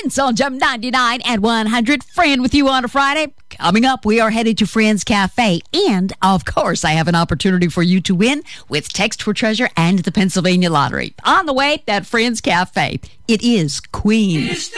Friends on Jump 99 and 100. Friend with you on a Friday. Coming up, we are headed to Friends Cafe. And, of course, I have an opportunity for you to win with Text for Treasure and the Pennsylvania Lottery. On the way at Friends Cafe, it is Queen.